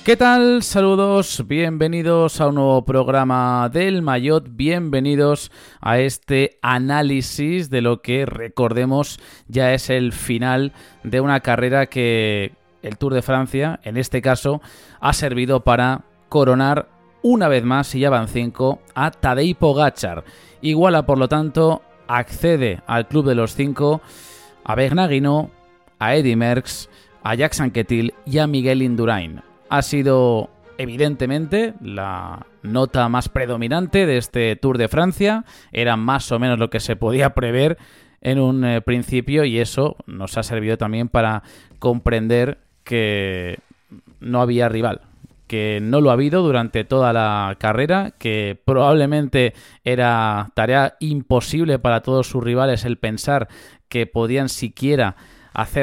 ¿Qué tal? Saludos, bienvenidos a un nuevo programa del Maillot, bienvenidos a este análisis de lo que, recordemos, ya es el final de una carrera que el Tour de Francia, en este caso, ha servido para coronar una vez más, y ya van 5, a Tadej Pogačar. Iguala, por lo tanto, accede al Club de los 5 a Bernard Hinault, a Eddy Merckx, a Jacques Anquetil y a Miguel Indurain. Ha sido, evidentemente, la nota más predominante de este Tour de Francia. Era más o menos lo que se podía prever en un principio, y eso nos ha servido también para comprender que no había rival, que no lo ha habido durante toda la carrera, que probablemente era tarea imposible para todos sus rivales el pensar que podían siquiera hacer